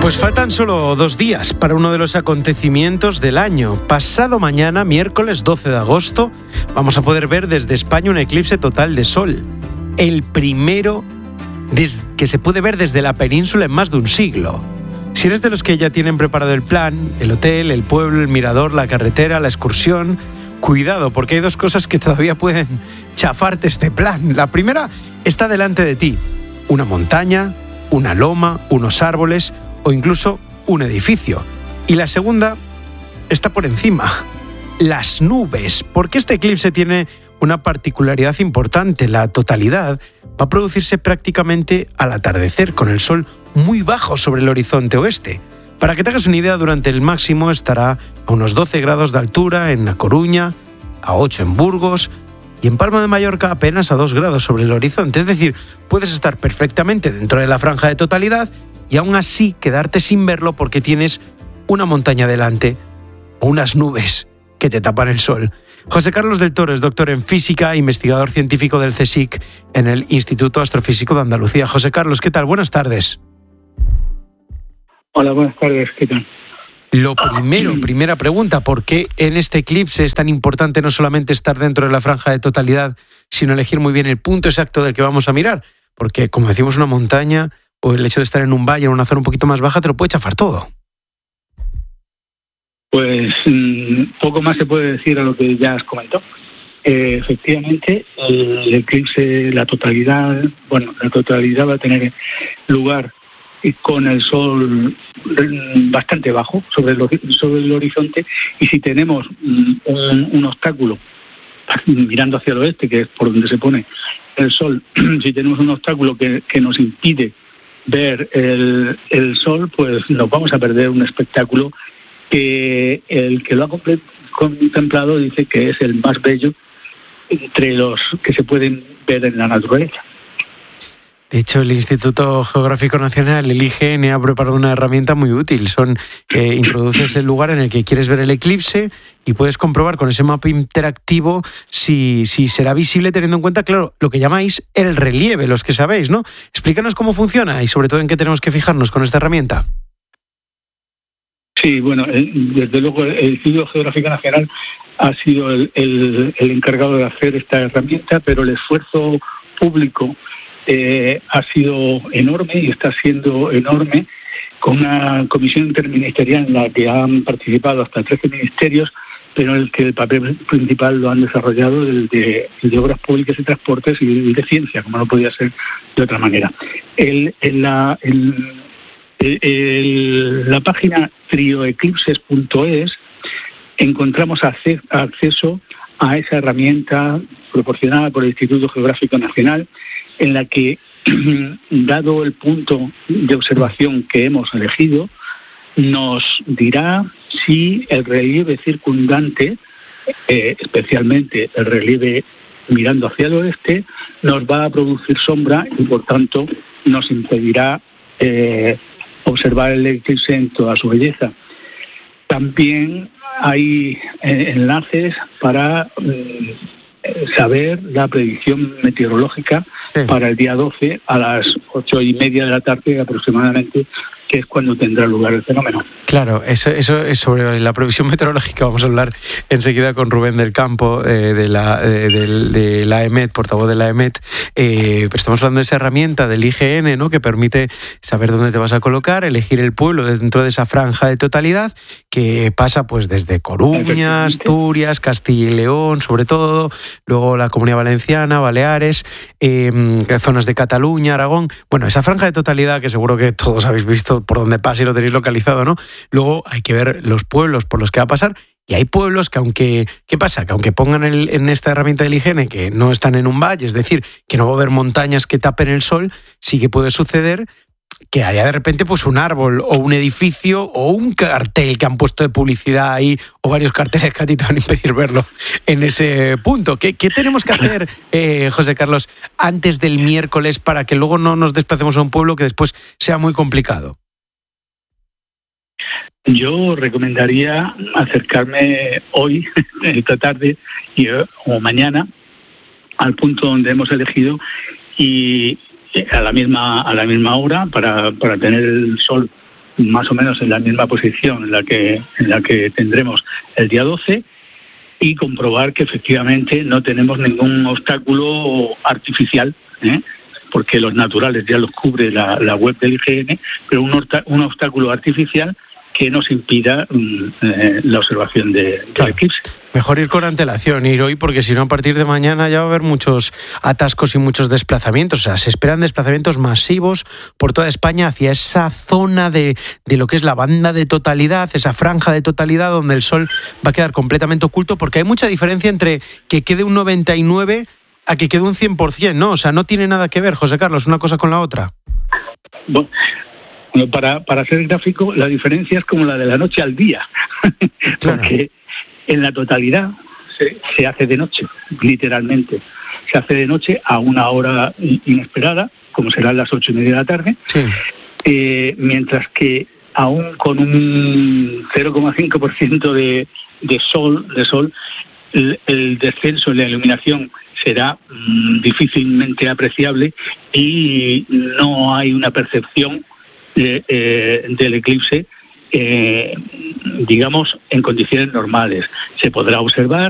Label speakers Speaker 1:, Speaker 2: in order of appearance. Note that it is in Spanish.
Speaker 1: Pues faltan solo 2 días para uno de los acontecimientos del año. Pasado mañana, miércoles 12 de agosto, vamos a poder ver desde España un eclipse total de sol. El primero que se puede ver desde la península en más de un siglo. Si eres de los que ya tienen preparado el plan, el hotel, el pueblo, el mirador, la carretera, la excursión, cuidado, porque hay 2 cosas que todavía pueden chafarte este plan. La primera está delante de ti: una montaña, una loma, unos árboles o incluso un edificio. Y la segunda está por encima: las nubes, porque este eclipse tiene una particularidad importante. La totalidad va a producirse prácticamente al atardecer, con el sol muy bajo sobre el horizonte oeste. Para que te hagas una idea, durante el máximo estará a unos 12 grados de altura en La Coruña, a 8 en Burgos y en Palma de Mallorca apenas a 2 grados sobre el horizonte. Es decir, puedes estar perfectamente dentro de la franja de totalidad y aún así quedarte sin verlo porque tienes una montaña delante o unas nubes que te tapan el sol. José Carlos del Toro es doctor en física, investigador científico del CSIC en el Instituto Astrofísico de Andalucía. José Carlos, ¿qué tal? Buenas tardes.
Speaker 2: Hola, buenas tardes, ¿qué tal?
Speaker 1: Primera pregunta: ¿por qué en este eclipse es tan importante no solamente estar dentro de la franja de totalidad, sino elegir muy bien el punto exacto del que vamos a mirar? Porque, como decimos, una montaña o el hecho de estar en un valle, en una zona un poquito más baja, te lo puede chafar todo.
Speaker 2: Pues poco más se puede decir a lo que ya has comentado. Efectivamente, el eclipse, la totalidad va a tener lugar con el sol bastante bajo sobre el horizonte, y si tenemos un obstáculo mirando hacia el oeste, que es por donde se pone el sol, si tenemos un obstáculo que nos impide ver el sol, pues nos vamos a perder un espectáculo que el que lo ha contemplado dice que es el más bello entre los que se pueden ver en la naturaleza.
Speaker 1: De hecho, el Instituto Geográfico Nacional, el IGN, ha preparado una herramienta muy útil. Introduces el lugar en el que quieres ver el eclipse y puedes comprobar con ese mapa interactivo si será visible, teniendo en cuenta, claro, lo que llamáis el relieve, los que sabéis, ¿no? Explícanos cómo funciona y sobre todo en qué tenemos que fijarnos con esta herramienta.
Speaker 2: Sí, bueno, desde luego el Instituto Geográfico Nacional ha sido el encargado de hacer esta herramienta, pero el esfuerzo público ha sido enorme y está siendo enorme, con una comisión interministerial en la que han participado hasta 13 ministerios, pero en el que el papel principal lo han desarrollado el de Obras Públicas y Transportes y de Ciencia, como no podía ser de otra manera. La página trioeclipses.es encontramos acceso a esa herramienta proporcionada por el Instituto Geográfico Nacional, en la que, dado el punto de observación que hemos elegido, nos dirá si el relieve circundante, especialmente el relieve mirando hacia el oeste, nos va a producir sombra y, por tanto, nos impedirá observar el eclipse en toda su belleza. También hay enlaces para saber la predicción meteorológica para el día 12 a las 8:30 de la tarde aproximadamente, que es cuando tendrá lugar el fenómeno.
Speaker 1: Claro, eso es sobre la previsión meteorológica. Vamos a hablar enseguida con Rubén del Campo, de la EMET, portavoz de la EMET. Pero estamos hablando de esa herramienta del IGN, ¿no?, que permite saber dónde te vas a colocar, elegir el pueblo dentro de esa franja de totalidad, que pasa pues desde Coruña, Asturias, Castilla y León, sobre todo, luego la Comunidad Valenciana, Baleares, zonas de Cataluña, Aragón. Bueno, esa franja de totalidad que seguro que todos habéis visto por dónde pasa y lo tenéis localizado, ¿no? Luego hay que ver los pueblos por los que va a pasar, y hay pueblos que ¿qué pasa? Que aunque pongan en esta herramienta del IGN que no están en un valle, es decir, que no va a haber montañas que tapen el sol, sí que puede suceder que haya de repente pues un árbol o un edificio o un cartel que han puesto de publicidad ahí, o varios carteles que a ti te van a impedir verlo en ese punto. ¿Qué tenemos que hacer, José Carlos, antes del miércoles para que luego no nos desplacemos a un pueblo que después sea muy complicado?
Speaker 2: Yo recomendaría acercarme hoy, esta tarde o mañana, al punto donde hemos elegido, y a la misma hora para tener el sol más o menos en la misma posición en la que tendremos el día 12, y comprobar que efectivamente no tenemos ningún obstáculo artificial, porque los naturales ya los cubre la web del IGN, pero un obstáculo artificial que nos impida la observación del eclipse.
Speaker 1: Mejor ir con antelación, ir hoy, porque si no, a partir de mañana ya va a haber muchos atascos y muchos desplazamientos. O sea, se esperan desplazamientos masivos por toda España hacia esa zona de lo que es la banda de totalidad, esa franja de totalidad donde el sol va a quedar completamente oculto, porque hay mucha diferencia entre que quede un 99 a que quede un 100%, ¿no? O sea, no tiene nada que ver, José Carlos, una cosa con la otra.
Speaker 2: Bueno, para ser gráfico, la diferencia es como la de la noche al día,
Speaker 1: claro.
Speaker 2: Porque en la totalidad se hace de noche, literalmente. Se hace de noche a una hora inesperada, como serán las 8:30 de la tarde,
Speaker 1: sí.
Speaker 2: Mientras que aún con un 0,5% de sol, el descenso en la iluminación será difícilmente apreciable y no hay una percepción del eclipse, digamos, en condiciones normales. Se podrá observar